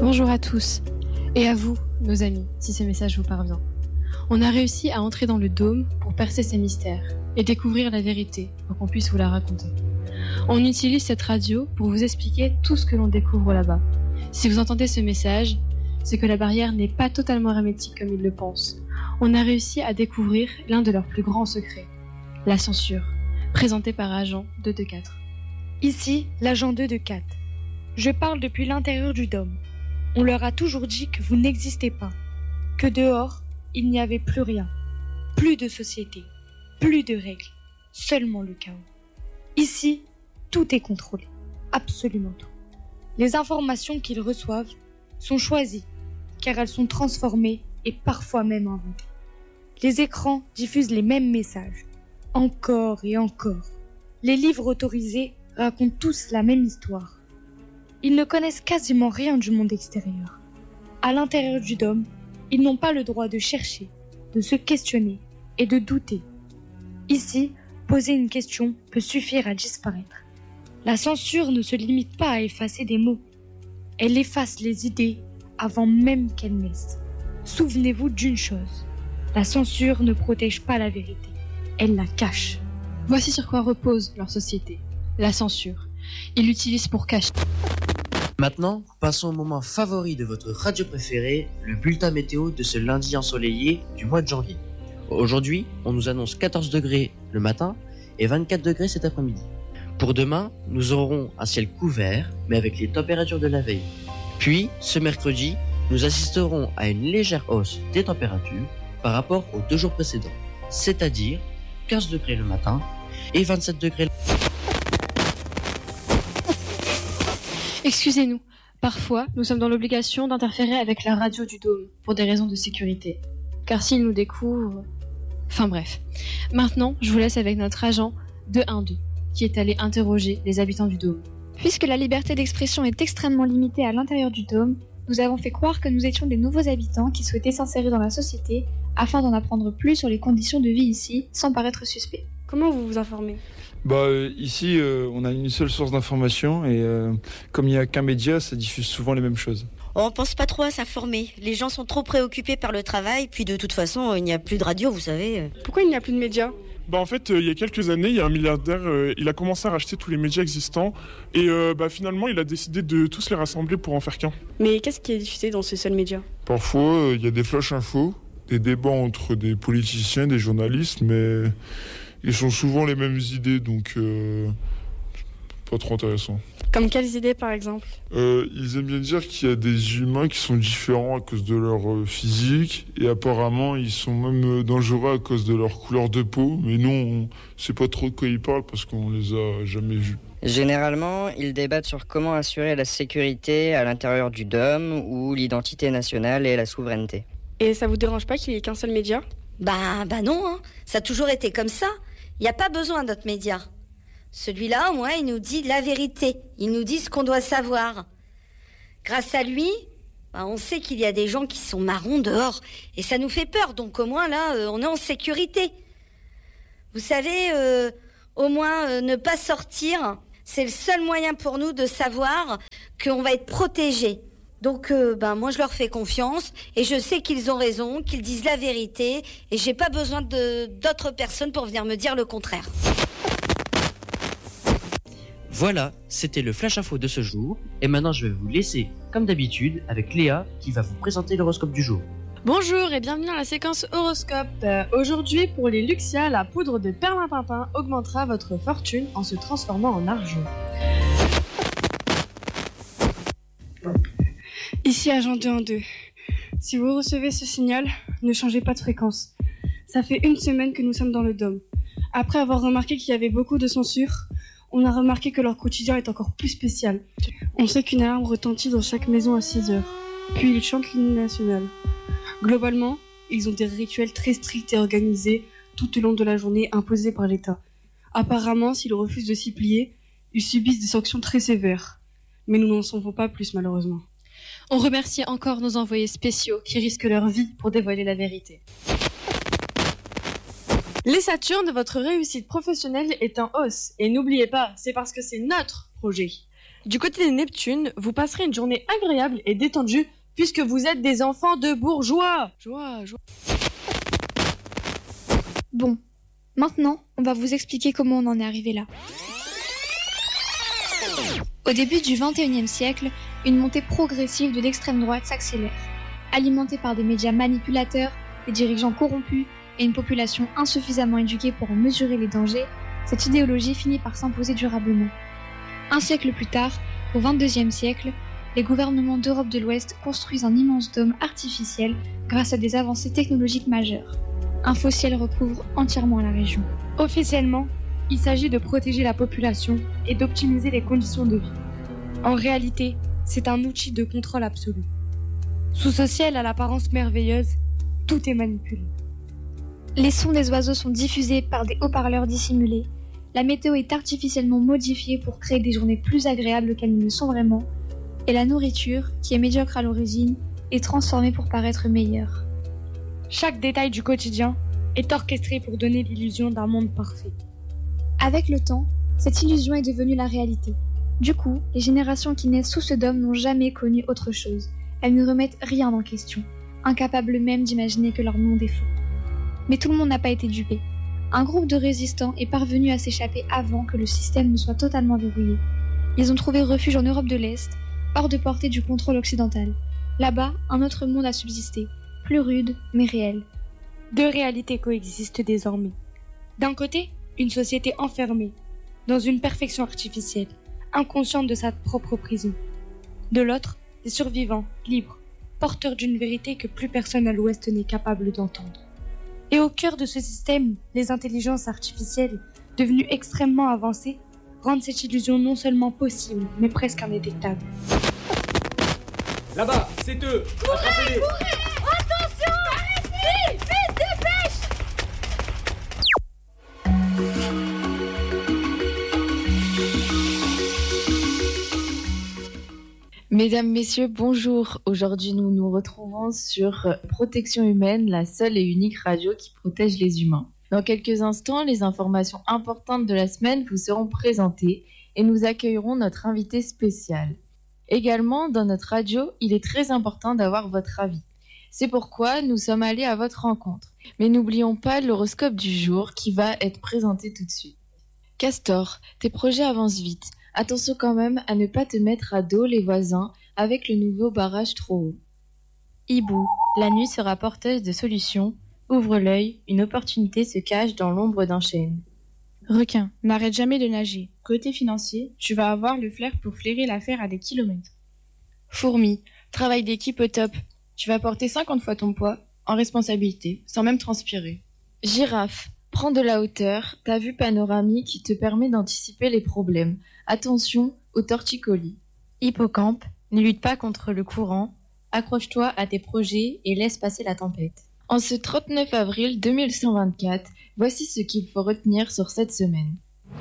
Bonjour à tous, et à vous, nos amis, si ce message vous parvient. On a réussi à entrer dans le dôme pour percer ses mystères et découvrir la vérité pour qu'on puisse vous la raconter. On utilise cette radio pour vous expliquer tout ce que l'on découvre là-bas. Si vous entendez ce message, c'est que la barrière n'est pas totalement hermétique comme ils le pensent. On a réussi à découvrir l'un de leurs plus grands secrets, la censure, présentée par Agent 224. Ici, l'agent 224. Je parle depuis l'intérieur du dôme. On leur a toujours dit que vous n'existez pas, que dehors, il n'y avait plus rien, plus de société, plus de règles, seulement le chaos. Ici, tout est contrôlé, absolument tout. Les informations qu'ils reçoivent sont choisies, car elles sont transformées et parfois même inventées. Les écrans diffusent les mêmes messages, encore et encore. Les livres autorisés racontent tous la même histoire. Ils ne connaissent quasiment rien du monde extérieur. À l'intérieur du dôme, ils n'ont pas le droit de chercher, de se questionner et de douter. Ici, poser une question peut suffire à disparaître. La censure ne se limite pas à effacer des mots. Elle efface les idées avant même qu'elles naissent. Souvenez-vous d'une chose. La censure ne protège pas la vérité. Elle la cache. Voici sur quoi repose leur société, la censure. Ils l'utilisent pour cacher. Maintenant, passons au moment favori de votre radio préférée, le bulletin météo de ce lundi ensoleillé du mois de janvier. Aujourd'hui, on nous annonce 14 degrés le matin et 24 degrés cet après-midi. Pour demain, nous aurons un ciel couvert, mais avec les températures de la veille. Puis, ce mercredi, nous assisterons à une légère hausse des températures par rapport aux 2 jours précédents, c'est-à-dire 15 degrés le matin et 27 degrés. Excusez-nous, parfois nous sommes dans l'obligation d'interférer avec la radio du dôme pour des raisons de sécurité. Car s'ils nous découvrent... Enfin bref. Maintenant, je vous laisse avec notre agent 212 qui est allé interroger les habitants du dôme. Puisque la liberté d'expression est extrêmement limitée à l'intérieur du dôme, nous avons fait croire que nous étions des nouveaux habitants qui souhaitaient s'insérer dans la société afin d'en apprendre plus sur les conditions de vie ici sans paraître suspect. Comment vous vous informez ? Ici, on a une seule source d'information et comme il n'y a qu'un média, ça diffuse souvent les mêmes choses. On pense pas trop à s'informer. Les gens sont trop préoccupés par le travail, puis de toute façon, il n'y a plus de radio, vous savez. Pourquoi il n'y a plus de médias ? En fait, il y a quelques années, il y a un milliardaire, il a commencé à racheter tous les médias existants et finalement, il a décidé de tous les rassembler pour en faire qu'un. Mais qu'est-ce qui est diffusé dans ces seuls médias ? Parfois, il y a des flash infos, des débats entre des politiciens, des journalistes, mais ils sont souvent les mêmes idées, donc pas trop intéressant. Comme quelles idées, par exemple ? Ils aiment bien dire qu'il y a des humains qui sont différents à cause de leur physique, et apparemment, ils sont même dangereux à cause de leur couleur de peau, mais nous, on sait pas trop de quoi ils parlent parce qu'on les a jamais vus. Généralement, ils débattent sur comment assurer la sécurité à l'intérieur du dôme ou l'identité nationale et la souveraineté. Et ça vous dérange pas qu'il y ait qu'un seul média ? Bah non, hein. Ça a toujours été comme ça. Il n'y a pas besoin d'autres médias. Celui-là, au moins, il nous dit la vérité. Il nous dit ce qu'on doit savoir. Grâce à lui, on sait qu'il y a des gens qui sont marrons dehors. Et ça nous fait peur. Donc au moins, là, on est en sécurité. Vous savez, au moins, ne pas sortir, c'est le seul moyen pour nous de savoir qu'on va être protégés. Donc, moi, je leur fais confiance et je sais qu'ils ont raison, qu'ils disent la vérité et j'ai pas besoin d'autres personnes pour venir me dire le contraire. Voilà, c'était le Flash Info de ce jour. Et maintenant, je vais vous laisser, comme d'habitude, avec Léa qui va vous présenter l'horoscope du jour. Bonjour et bienvenue dans la séquence horoscope. Aujourd'hui, pour les Luxia, la poudre de perlimpinpin augmentera votre fortune en se transformant en argent. Ici, agent 212. Si vous recevez ce signal, ne changez pas de fréquence. Ça fait 1 semaine que nous sommes dans le dôme. Après avoir remarqué qu'il y avait beaucoup de censure, on a remarqué que leur quotidien est encore plus spécial. On sait qu'une alarme retentit dans chaque maison à 6 heures. Puis ils chantent l'hymne national. Globalement, ils ont des rituels très stricts et organisés tout au long de la journée imposés par l'État. Apparemment, s'ils refusent de s'y plier, ils subissent des sanctions très sévères. Mais nous n'en savons pas plus malheureusement. On remercie encore nos envoyés spéciaux qui risquent leur vie pour dévoiler la vérité. Les Saturnes, votre réussite professionnelle est en hausse. Et n'oubliez pas, c'est parce que c'est notre projet. Du côté de Neptune, vous passerez une journée agréable et détendue puisque vous êtes des enfants de bourgeois. Joie. Bon, maintenant, on va vous expliquer comment on en est arrivé là. Au début du XXIe siècle, une montée progressive de l'extrême droite s'accélère. Alimentée par des médias manipulateurs, des dirigeants corrompus et une population insuffisamment éduquée pour en mesurer les dangers, cette idéologie finit par s'imposer durablement. Un siècle plus tard, au XXIe siècle, les gouvernements d'Europe de l'Ouest construisent un immense dôme artificiel grâce à des avancées technologiques majeures. Un faux ciel recouvre entièrement la région. Officiellement, il s'agit de protéger la population et d'optimiser les conditions de vie. En réalité, c'est un outil de contrôle absolu. Sous ce ciel à l'apparence merveilleuse, tout est manipulé. Les sons des oiseaux sont diffusés par des haut-parleurs dissimulés. La météo est artificiellement modifiée pour créer des journées plus agréables qu'elles ne le sont vraiment. Et la nourriture, qui est médiocre à l'origine, est transformée pour paraître meilleure. Chaque détail du quotidien est orchestré pour donner l'illusion d'un monde parfait. Avec le temps, cette illusion est devenue la réalité. Du coup, les générations qui naissent sous ce dôme n'ont jamais connu autre chose. Elles ne remettent rien en question, incapables même d'imaginer que leur monde est faux. Mais tout le monde n'a pas été dupé. Un groupe de résistants est parvenu à s'échapper avant que le système ne soit totalement verrouillé. Ils ont trouvé refuge en Europe de l'Est, hors de portée du contrôle occidental. Là-bas, un autre monde a subsisté, plus rude mais réel. Deux réalités coexistent désormais. D'un côté, une société enfermée, dans une perfection artificielle, inconsciente de sa propre prison. De l'autre, des survivants, libres, porteurs d'une vérité que plus personne à l'Ouest n'est capable d'entendre. Et au cœur de ce système, les intelligences artificielles, devenues extrêmement avancées, rendent cette illusion non seulement possible, mais presque indétectable. Là-bas, c'est eux. Attrapez-les. Attention. Vite, dépêche. Mesdames, Messieurs, bonjour. Aujourd'hui, nous nous retrouvons sur Protection Humaine, la seule et unique radio qui protège les humains. Dans quelques instants, les informations importantes de la semaine vous seront présentées et nous accueillerons notre invité spécial. Également, dans notre radio, il est très important d'avoir votre avis. C'est pourquoi nous sommes allés à votre rencontre. Mais n'oublions pas l'horoscope du jour qui va être présenté tout de suite. Castor, tes projets avancent vite. Attention quand même à ne pas te mettre à dos les voisins avec le nouveau barrage trop haut. Hibou, la nuit sera porteuse de solutions. Ouvre l'œil, une opportunité se cache dans l'ombre d'un chêne. Requin, n'arrête jamais de nager. Côté financier, tu vas avoir le flair pour flairer l'affaire à des kilomètres. Fourmi, travail d'équipe au top. Tu vas porter 50 fois ton poids, en responsabilité, sans même transpirer. Girafe, prends de la hauteur, ta vue panoramique qui te permet d'anticiper les problèmes. Attention aux torticolis. Hippocampe, ne lutte pas contre le courant. Accroche-toi à tes projets et laisse passer la tempête. En ce 39 avril 2124, voici ce qu'il faut retenir sur cette semaine.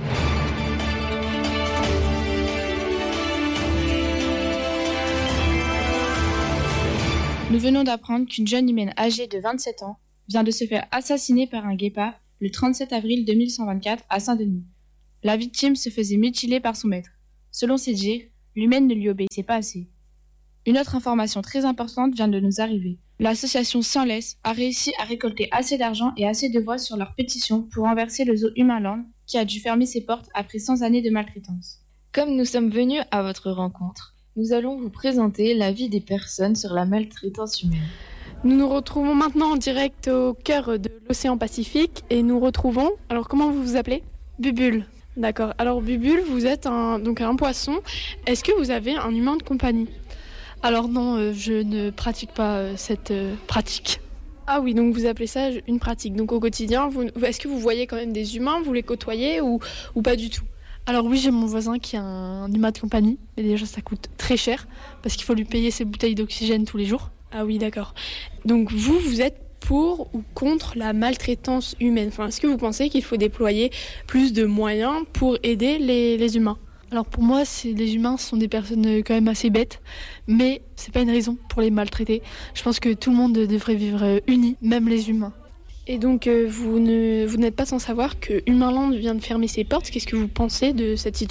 Nous venons d'apprendre qu'une jeune humaine âgée de 27 ans vient de se faire assassiner par un guépard le 37 avril 2124 à Saint-Denis. La victime se faisait mutiler par son maître. Selon ses dires, l'humaine ne lui obéissait pas assez. Une autre information très importante vient de nous arriver. L'association Sans Laisse a réussi à récolter assez d'argent et assez de voix sur leur pétition pour renverser le zoo Humainland qui a dû fermer ses portes après 100 années de maltraitance. Comme nous sommes venus à votre rencontre, nous allons vous présenter l'avis des personnes sur la maltraitance humaine. Nous nous retrouvons maintenant en direct au cœur de l'océan Pacifique et nous retrouvons... Alors comment vous vous appelez ? Bubule. D'accord. Alors Bubule, vous êtes un poisson. Est-ce que vous avez un humain de compagnie ? Alors non, je ne pratique pas cette pratique. Ah oui, donc vous appelez ça une pratique. Donc au quotidien, est-ce que vous voyez quand même des humains, vous les côtoyez ou pas du tout ? Alors oui, j'ai mon voisin qui a un humain de compagnie, mais déjà ça coûte très cher parce qu'il faut lui payer ses bouteilles d'oxygène tous les jours. Ah oui, d'accord. Donc vous êtes pour ou contre la maltraitance humaine ? Enfin, est-ce que vous pensez qu'il faut déployer plus de moyens pour aider les humains ? Alors pour moi, les humains sont des personnes quand même assez bêtes, mais c'est pas une raison pour les maltraiter. Je pense que tout le monde devrait vivre uni, même les humains. Et donc vous n'êtes pas sans savoir que Humainland vient de fermer ses portes. Qu'est-ce que vous pensez de cette situation ?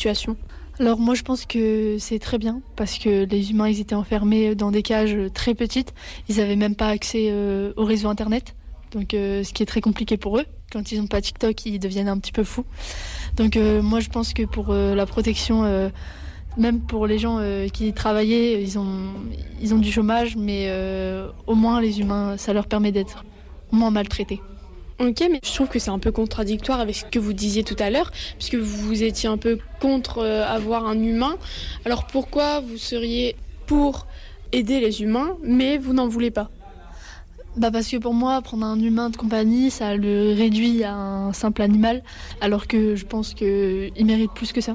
Alors moi je pense que c'est très bien parce que les humains ils étaient enfermés dans des cages très petites, ils n'avaient même pas accès au réseau internet, donc ce qui est très compliqué pour eux. Quand ils n'ont pas TikTok ils deviennent un petit peu fous. Donc moi je pense que pour la protection, même pour les gens qui travaillaient, ils ont du chômage, mais au moins les humains ça leur permet d'être moins maltraités. Ok, mais je trouve que c'est un peu contradictoire avec ce que vous disiez tout à l'heure, puisque vous étiez un peu contre avoir un humain. Alors pourquoi vous seriez pour aider les humains, mais vous n'en voulez pas ? Parce que pour moi, prendre un humain de compagnie, ça le réduit à un simple animal, alors que je pense qu'il mérite plus que ça.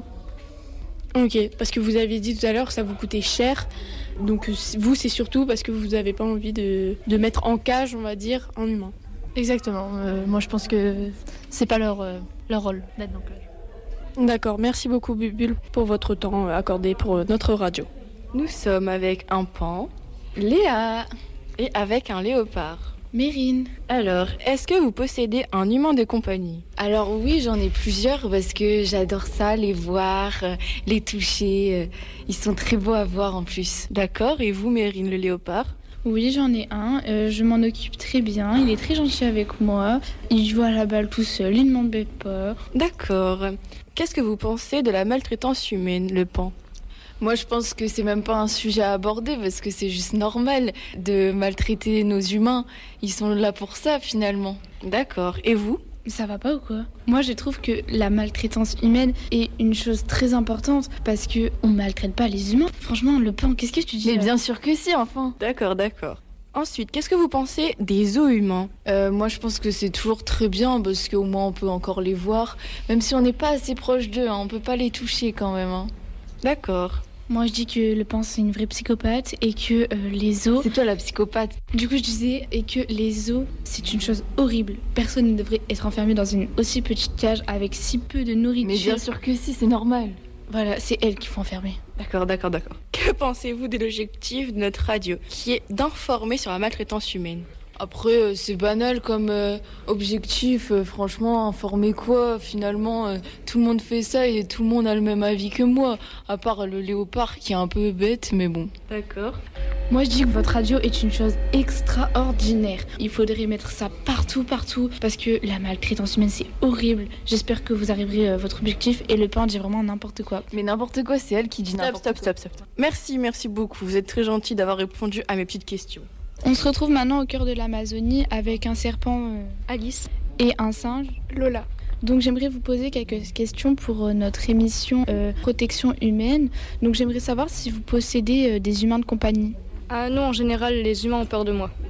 Ok, parce que vous avez dit tout à l'heure que ça vous coûtait cher, donc vous c'est surtout parce que vous n'avez pas envie de mettre en cage, on va dire, un humain. Exactement. Moi, je pense que c'est pas leur rôle d'être dans le cage. D'accord. Merci beaucoup, Bubule, pour votre temps accordé pour notre radio. Nous sommes avec un pan, Léa, et avec un léopard, Mérine. Alors, est-ce que vous possédez un humain de compagnie ? Alors oui, j'en ai plusieurs parce que j'adore ça, les voir, les toucher. Ils sont très beaux à voir en plus. D'accord. Et vous, Mérine, le léopard ? Oui, j'en ai un. Je m'en occupe très bien. Il est très gentil avec moi. Il joue à la balle tout seul. Il ne m'embête pas. D'accord. Qu'est-ce que vous pensez de la maltraitance humaine, le pan ? Moi, je pense que c'est même pas un sujet à aborder parce que c'est juste normal de maltraiter nos humains. Ils sont là pour ça, finalement. D'accord. Et vous ? Ça va pas ou quoi ? Moi, je trouve que la maltraitance humaine est une chose très importante parce que on maltraite pas les humains. Franchement, le pan, qu'est-ce que tu dis ? Mais bien sûr que si, enfin. D'accord. Ensuite, qu'est-ce que vous pensez des zoos humains ? Moi, je pense que c'est toujours très bien parce qu'au moins on peut encore les voir, même si on n'est pas assez proche d'eux. On peut pas les toucher quand même. D'accord. Moi, je dis que le pan, c'est une vraie psychopathe et que les zoos... C'est toi la psychopathe. Du coup, je disais et que les zoos, c'est une chose horrible. Personne ne devrait être enfermé dans une aussi petite cage avec si peu de nourriture. Mais bien sûr que si, c'est normal. Voilà, c'est elles qui font enfermer. D'accord. Que pensez-vous de l'objectif de notre radio, qui est d'informer sur la maltraitance humaine ? Après, c'est banal comme objectif. Franchement, informer quoi ? Finalement, tout le monde fait ça et tout le monde a le même avis que moi. À part le léopard qui est un peu bête, mais bon. D'accord. Moi, je dis que votre radio est une chose extraordinaire. Il faudrait mettre ça partout, parce que la maltraitance humaine, c'est horrible. J'espère que vous arriverez à votre objectif et le pan dit vraiment n'importe quoi. Mais n'importe quoi, c'est elle qui dit n'importe quoi. Stop. Merci beaucoup. Vous êtes très gentil d'avoir répondu à mes petites questions. On se retrouve maintenant au cœur de l'Amazonie avec un serpent Alice et un singe Lola. Donc j'aimerais vous poser quelques questions pour notre émission Protection humaine. Donc j'aimerais savoir si vous possédez des humains de compagnie. Ah non, en général, les humains ont peur de moi.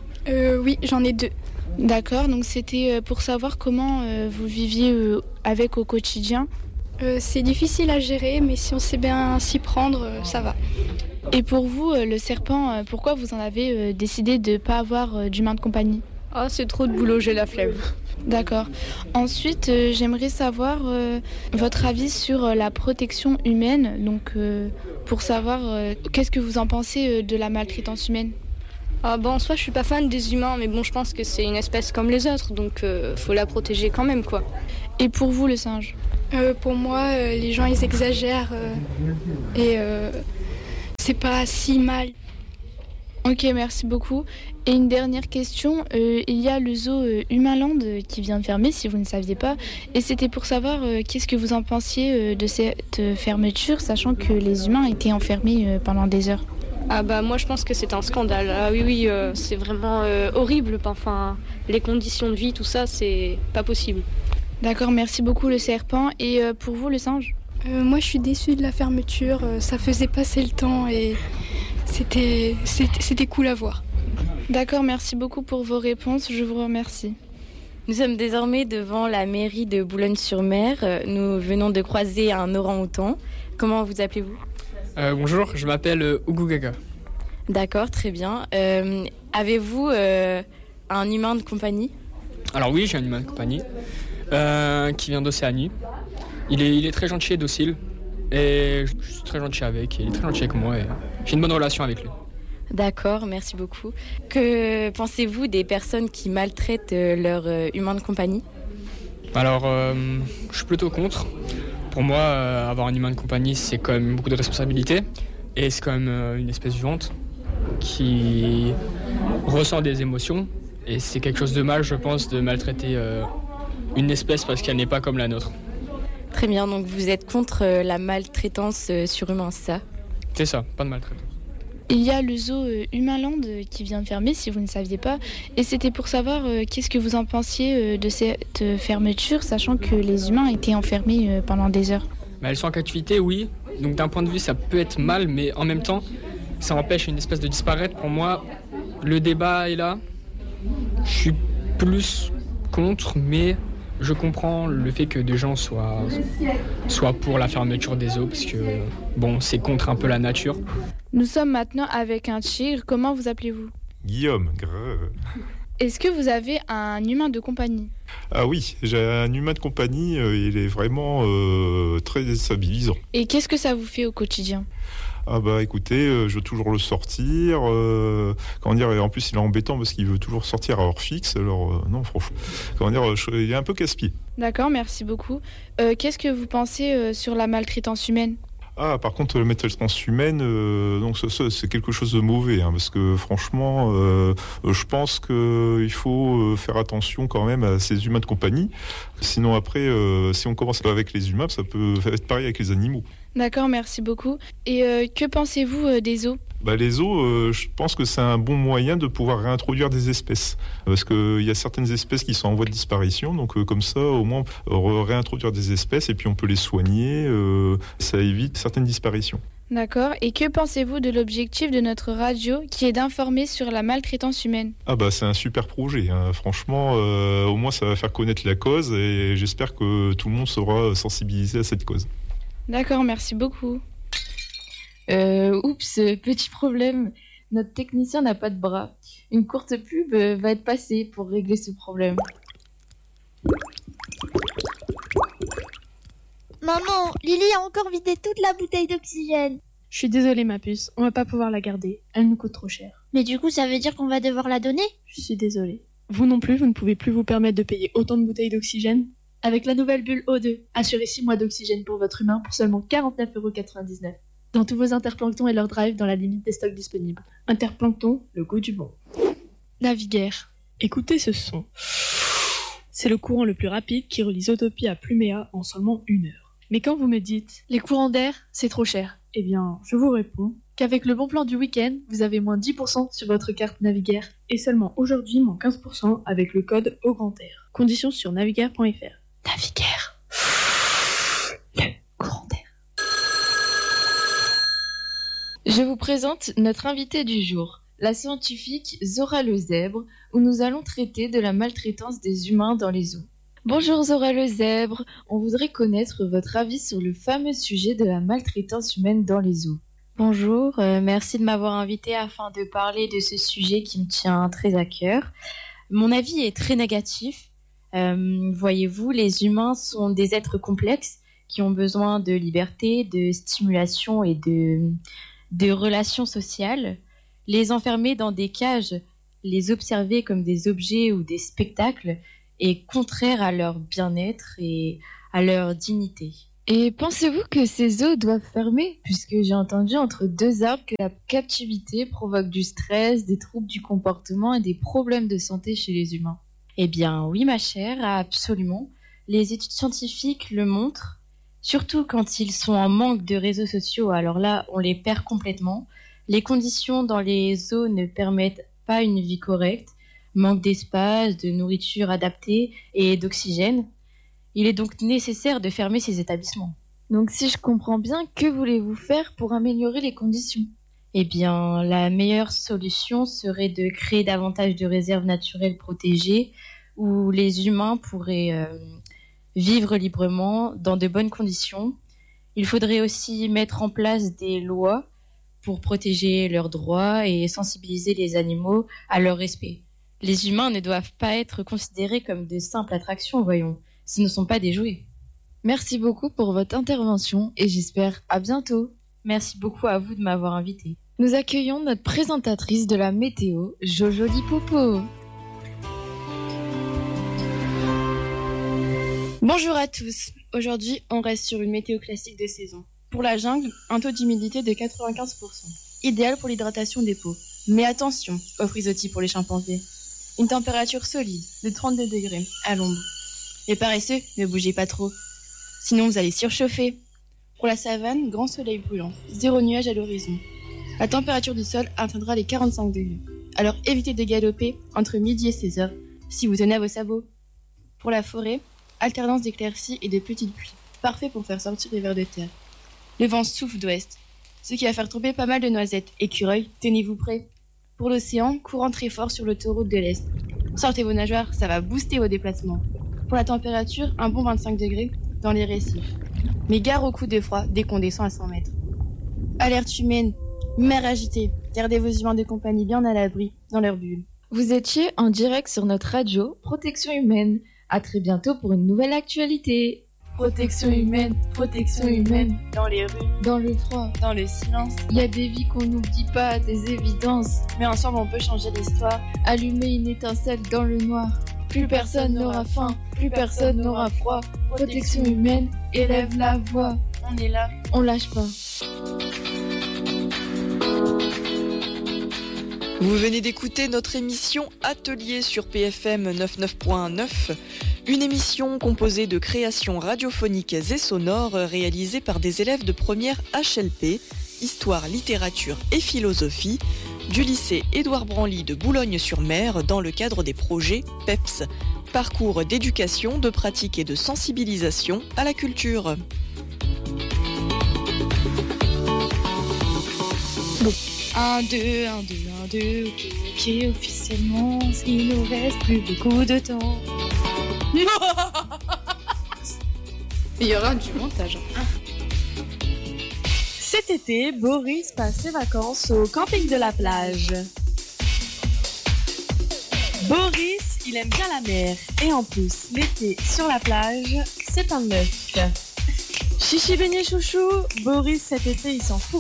Oui, j'en ai 2. D'accord, donc c'était pour savoir comment vous viviez avec au quotidien. C'est difficile à gérer, mais si on sait bien s'y prendre, ça va. Et pour vous, le serpent, pourquoi vous en avez décidé de ne pas avoir d'humain de compagnie ? Ah, c'est trop de boulot, j'ai la flemme. D'accord. Ensuite, j'aimerais savoir votre avis sur la protection humaine, donc pour savoir qu'est-ce que vous en pensez de la maltraitance humaine ? Ah bon, en soi, je suis pas fan des humains, mais bon, je pense que c'est une espèce comme les autres, donc faut la protéger quand même, quoi. Et pour vous, le singe ? Pour moi, les gens, ils exagèrent et c'est pas si mal. Ok, merci beaucoup. Et une dernière question, il y a le zoo Humainland qui vient de fermer, si vous ne saviez pas. Et c'était pour savoir qu'est-ce que vous en pensiez de cette fermeture, sachant que les humains étaient enfermés pendant des heures. Ah bah moi je pense que c'est un scandale. Ah oui, c'est vraiment horrible. Enfin, les conditions de vie, tout ça, c'est pas possible. D'accord, merci beaucoup le serpent. Et pour vous, le singe ? Moi je suis déçue de la fermeture, ça faisait passer le temps et c'était cool à voir. D'accord, merci beaucoup pour vos réponses, je vous remercie. Nous sommes désormais devant la mairie de Boulogne-sur-Mer. Nous venons de croiser un orang-outan. Comment vous appelez-vous ? Bonjour, je m'appelle Ugugaga. D'accord, très bien. Avez-vous un humain de compagnie ? Alors oui, j'ai un humain de compagnie qui vient d'Océanie. Il est très gentil et docile. Et je suis très gentil avec. Il est très gentil avec moi et j'ai une bonne relation avec lui. D'accord, merci beaucoup. Que pensez-vous des personnes qui maltraitent leur humain de compagnie ? Alors, je suis plutôt contre. Pour moi, avoir un humain de compagnie, c'est quand même beaucoup de responsabilités. Et c'est quand même une espèce vivante qui ressent des émotions. Et c'est quelque chose de mal, je pense, de maltraiter une espèce parce qu'elle n'est pas comme la nôtre. Très bien, donc vous êtes contre la maltraitance sur humain, c'est ça? C'est ça, pas de maltraitance. Il y a le zoo Humainland qui vient de fermer, si vous ne saviez pas. Et c'était pour savoir qu'est-ce que vous en pensiez de cette fermeture, sachant que les humains étaient enfermés pendant des heures. Elles sont en captivité, oui. Donc d'un point de vue, ça peut être mal, mais en même temps, ça empêche une espèce de disparaître. Pour moi, le débat est là. Je suis plus contre, mais je comprends le fait que des gens soient pour la fermeture des zoos, parce que bon, c'est contre un peu la nature. Nous sommes maintenant avec un tigre. Comment vous appelez-vous? Guillaume. Est-ce que vous avez un humain de compagnie? Ah oui, j'ai un humain de compagnie, il est vraiment très déstabilisant. Et qu'est-ce que ça vous fait au quotidien? Ah bah écoutez, je veux toujours le sortir, comment dire, et en plus il est embêtant parce qu'il veut toujours sortir à heure fixe, alors non franchement, comment dire, il est un peu casse-pied. D'accord, merci beaucoup. Qu'est-ce que vous pensez sur la maltraitance humaine? Ah, par contre, la maltraitance humaine, donc ça, c'est quelque chose de mauvais, hein, parce que franchement, je pense qu'il faut faire attention quand même à ces humains de compagnie. Sinon, après, si on commence avec les humains, ça peut être pareil avec les animaux. D'accord, merci beaucoup. Et que pensez-vous des zoos? Les zoos, je pense que c'est un bon moyen de pouvoir réintroduire des espèces. Parce qu'il y a certaines espèces qui sont en voie de disparition, donc comme ça, au moins, réintroduire des espèces et puis on peut les soigner, ça évite certaines disparitions. D'accord. Et que pensez-vous de l'objectif de notre radio qui est d'informer sur la maltraitance humaine? Ah c'est un super projet, hein. Franchement, au moins ça va faire connaître la cause et j'espère que tout le monde sera sensibilisé à cette cause. D'accord, merci beaucoup. Oups, petit problème. Notre technicien n'a pas de bras. Une courte pub va être passée pour régler ce problème. Maman, Lily a encore vidé toute la bouteille d'oxygène. Je suis désolée, ma puce, on va pas pouvoir la garder. Elle nous coûte trop cher. Mais du coup, ça veut dire qu'on va devoir la donner? Je suis désolée. Vous non plus, vous ne pouvez plus vous permettre de payer autant de bouteilles d'oxygène? Avec la nouvelle bulle O2, assurez 6 mois d'oxygène pour votre humain pour seulement 49,99 € dans tous vos interplanctons et leur drive dans la limite des stocks disponibles. Interplancton, le goût du bon. Naviguaire. Écoutez ce son. C'est le courant le plus rapide qui relie Zootopie à Pluméa en seulement 1 heure. Mais quand vous me dites « les courants d'air, c'est trop cher », eh bien, je vous réponds qu'avec le bon plan du week-end, vous avez moins 10% sur votre carte Naviguaire et seulement aujourd'hui moins 15% avec le code au grand air. Conditions sur naviguaire.fr. Naviguaire. Le courant d'air. Je vous présente notre invitée du jour, la scientifique Zora Le Zèbre, où nous allons traiter de la maltraitance des humains dans les zoos. Bonjour Zora Le Zèbre, on voudrait connaître votre avis sur le fameux sujet de la maltraitance humaine dans les zoos. Bonjour, merci de m'avoir invitée afin de parler de ce sujet qui me tient très à cœur. Mon avis est très négatif. Voyez-vous, les humains sont des êtres complexes qui ont besoin de liberté, de stimulation et de relations sociales. Les enfermer dans des cages, les observer comme des objets ou des spectacles est contraire à leur bien-être et à leur dignité. Et pensez-vous que ces zoos doivent fermer? Puisque j'ai entendu entre deux arbres que la captivité provoque du stress, des troubles du comportement et des problèmes de santé chez les humains. Eh bien oui ma chère, absolument. Les études scientifiques le montrent, surtout quand ils sont en manque de réseaux sociaux, alors là on les perd complètement. Les conditions dans les zoos ne permettent pas une vie correcte, manque d'espace, de nourriture adaptée et d'oxygène. Il est donc nécessaire de fermer ces établissements. Donc si je comprends bien, que voulez-vous faire pour améliorer les conditions? Eh bien, la meilleure solution serait de créer davantage de réserves naturelles protégées où les humains pourraient vivre librement dans de bonnes conditions. Il faudrait aussi mettre en place des lois pour protéger leurs droits et sensibiliser les animaux à leur respect. Les humains ne doivent pas être considérés comme de simples attractions, voyons. Ce ne sont pas des jouets. Merci beaucoup pour votre intervention et j'espère à bientôt. Merci beaucoup à vous de m'avoir invité. Nous accueillons notre présentatrice de la météo, Jojo Lipopo. Bonjour à tous. Aujourd'hui, on reste sur une météo classique de saison. Pour la jungle, un taux d'humidité de 95%. Idéal pour l'hydratation des peaux. Mais attention aux frisottis pour les chimpanzés. Une température solide de 32 degrés à l'ombre. Les paresseux, ne bougez pas trop. Sinon, vous allez surchauffer. Pour la savane, grand soleil brûlant. 0 nuage à l'horizon. La température du sol atteindra les 45 degrés. Alors évitez de galoper entre midi et 16h si vous tenez à vos sabots. Pour la forêt, alternance d'éclaircies et de petites pluies. Parfait pour faire sortir les vers de terre. Le vent souffle d'ouest, ce qui va faire tomber pas mal de noisettes. Écureuils, tenez-vous prêts. Pour l'océan, courant très fort sur l'autoroute de l'Est. Sortez vos nageoires, ça va booster vos déplacements. Pour la température, un bon 25 degrés dans les récifs. Mais gare au coup de froid dès qu'on descend à 100 mètres. Alerte humaine, mer agitée. Gardez vos humains de compagnie bien à l'abri dans leur bulle. Vous étiez en direct sur notre radio Protection Humaine. À très bientôt pour une nouvelle actualité. Protection humaine, dans les rues, Dans le froid, dans le silence. il y a des vies qu'on n'oublie pas, des évidences. Mais ensemble on peut changer l'histoire. Allumer une étincelle dans le noir. Plus personne n'aura faim, plus personne n'aura froid. Protection humaine, élève la voix. On est là. On lâche pas. Vous venez d'écouter notre émission Atelier sur PFM 99.9, une émission composée de créations radiophoniques et sonores réalisées par des élèves de première HLP, Histoire, Littérature et Philosophie, du lycée Édouard Branly de Boulogne-sur-Mer dans le cadre des projets PEPS, parcours d'éducation, de pratique et de sensibilisation à la culture. Bon. 1, 2, 1, 2, 1, 2, ok, officiellement, il nous reste plus beaucoup de temps. Il y aura du montage. Cet été, Boris passe ses vacances au camping de la plage. Boris, il aime bien la mer. Et en plus, l'été sur la plage, c'est un must. Chichi beignet chouchou, Boris cet été, il s'en fout.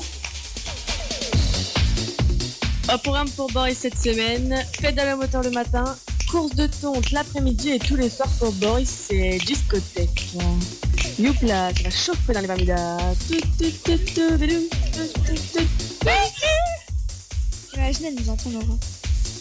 Au programme pour Boris cette semaine, pédale à moteur le matin, course de tonte l'après-midi et tous les soirs pour Boris, c'est discothèque. Youpla, ça va chauffer dans les Bermudas. Imaginez, elle nous entend, Laura.